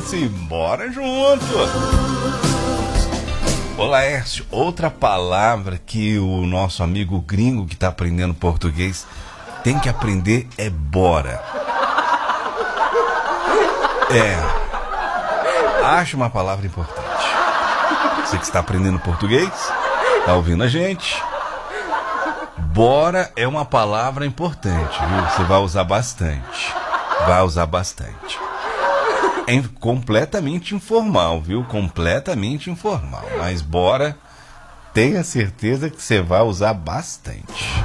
Vamos embora junto. Ô Laércio, outra palavra que o nosso amigo gringo que está aprendendo português tem que aprender é bora. Acho uma palavra importante. Você que está aprendendo português, está ouvindo a gente, bora é uma palavra importante, viu? Você vai usar bastante. É completamente informal, viu? Completamente informal. Mas bora, tenha certeza que você vai usar bastante.